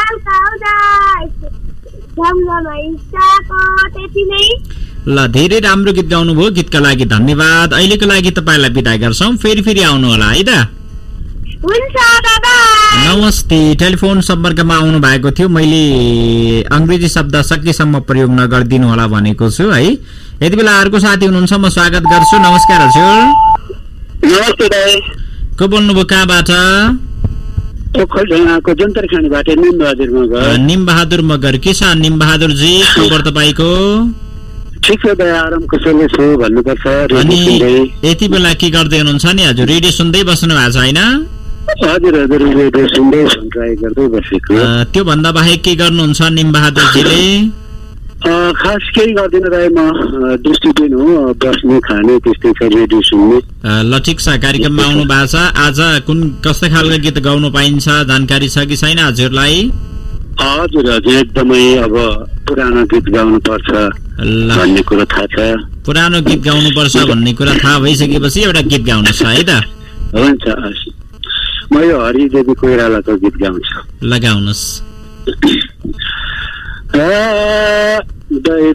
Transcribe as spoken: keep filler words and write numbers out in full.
ल धेरै राम्रो गीत गाउनुभयो, गीतका लागि धन्यवाद। अहिलेको लागि तपाईँलाई बिदा गर्छौँ, फेरि फेरि आउनु होला है त। नमस्ते। टेलिफोन सम्पर्कमा आउनु भएको थियो, मैले अंग्रेजी शब्द सकेसम्म प्रयोग नगरिदिनु होला भनेको छु है। यति बेला अर्को साथी हुनुहुन्छ, म स्वागत गर्छु। नमस्कार हजुर। नमस्ते दाइ। को बोल्नुभयो, कहाँबाट? निम बहादुर मगर। के छ निम बहादुर जी, खबर तपाईँको? ठिक छ दाइ, आराम कुशलै छु भन्नुपर्छ। अनि यति बेला के गर्दै हुनुहुन्छ नि हजुर? रेडियो सुन्दै बस्नु भएको छ होइन? हजुर हजुर, रेडियो सुन्दै ट्राई गर्दै बसेको। त्यो भन्दा बाहेक के गर्नुहुन्छ निम बहादुर जीले? खास केही गर्दिनँ दाइ, म डिस्ट्रिब्युट हो, बस्ने खाने त्यस्तै छ, रेडियो सुन्ने। ल ठिक छ, कार्यक्रममा आउनु भएको छ। आज कुन कस्तो खालको गीत गाउनु पाइन्छ, जानकारी छ कि छैन हजुरलाई? हजुर हजुर, एकदमै अब पुरानो गीत गाउनु पर्छ भन्ने कुरा थाहा छ। पुरानो गीत गाउनु पर्छ भन्ने कुरा थाहा भइसकेपछि एउटा गीत गाउनुहोस् है त। हुन्छ, म यो हरिदेवी कोइरालाको गीत गाउँछु। लगाउनुहोस्। दै